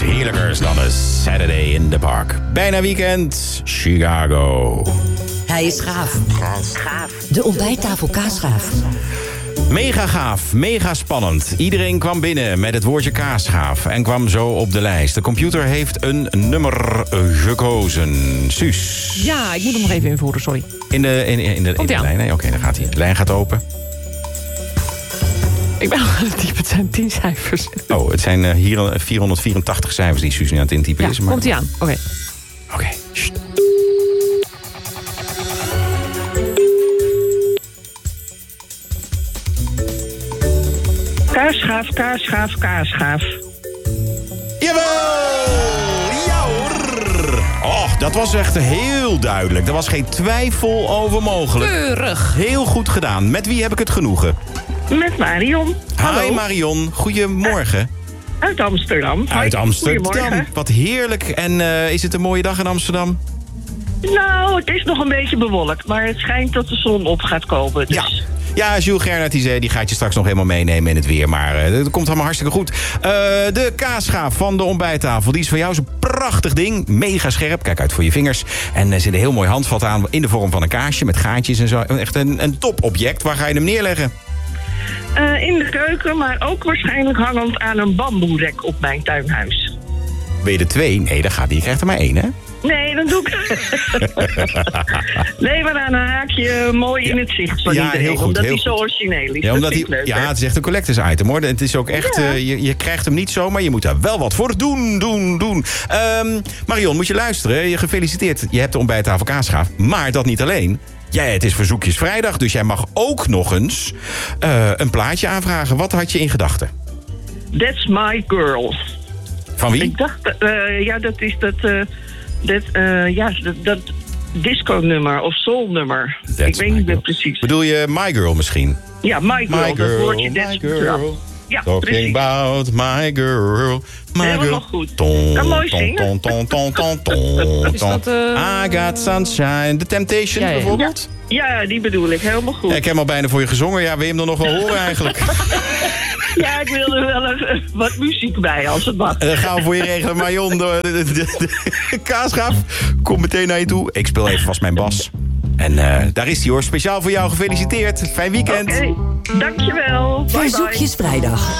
heerlijkers dan een Saturday in the Park. Bijna weekend, Chicago. Hij is gaaf. De ontbijttafel kaasgaaf. Mega gaaf, mega spannend. Iedereen kwam binnen met het woordje kaasgaaf en kwam zo op de lijst. De computer heeft een nummer gekozen. Suus. Ja, ik moet hem nog even invoeren, sorry. In de lijn? Nee, oké, dan gaat hij. De lijn gaat open. Ik ben al aan het typen, het zijn 10 cijfers. Oh, het zijn hier 484 cijfers die Suus nu aan het intypen is. Maar... komt hij aan. Oké. Sst. Kaasgaaf. Jawel! Ja hoor! Oh, dat was echt heel duidelijk. Er was geen twijfel over mogelijk. Keurig. Heel goed gedaan. Met wie heb ik het genoegen? Met Marion. Hallo. Hi Marion, goedemorgen. Uit Amsterdam. Uit Amsterdam. Goedemorgen. Wat heerlijk. En is het een mooie dag in Amsterdam? Nou, het is nog een beetje bewolkt, maar het schijnt dat de zon op gaat komen. Dus. Ja, Jules Gernert die gaat je straks nog helemaal meenemen in het weer. Maar dat komt allemaal hartstikke goed. De kaasgaaf van de ontbijttafel, die is voor jou zo'n prachtig ding. Mega scherp, kijk uit voor je vingers. En er zit een heel mooi handvat aan in de vorm van een kaasje met gaatjes en zo. Echt een topobject. Waar ga je hem neerleggen? In de keuken, maar ook waarschijnlijk hangend aan een bamboerek op mijn tuinhuis. Ben je er 2? Nee, dat gaat niet. Je krijgt er maar 1, hè? Nee, dan doe ik nee, maar aan een haakje mooi in het zicht van iedereen. Heel goed, omdat heel hij zo goed. origineel is. Ja, omdat leuk, het is echt een collectors item, hoor. Het is ook echt, je krijgt hem niet zomaar. Je moet daar wel wat voor doen. Marion, moet je luisteren. Je gefeliciteerd. Je hebt de ontbijttafel kaasgaaf. Maar dat niet alleen. Ja, het is Verzoekjesvrijdag, dus jij mag ook nog eens een plaatje aanvragen. Wat had je in gedachten? That's My Girl. Van wie? Ik dacht, dat is dat disco-nummer of soul-nummer. Ik weet niet meer precies. Bedoel je My Girl misschien? Ja, My Girl. My Girl, dat woordje, My Girl. Ja, Talking precies. about My Girl. My Helemaal Girl. goed. Ton, Kan mooi ton, zingen. Is dat, I got sunshine. The Temptation bijvoorbeeld? Ja, die bedoel ik. Helemaal goed. Ja, ik heb hem al bijna voor je gezongen. Ja, wil je hem dan nog wel horen eigenlijk? Ja, ik wil er wel even wat muziek bij, als het mag. Gaan we voor je regelen, Marion. De kaasgaaf komt meteen naar je toe. Ik speel even vast mijn bas. En daar is hij hoor. Speciaal voor jou gefeliciteerd. Fijn weekend. Oké, dankjewel. Bye bye. Verzoekjesvrijdag.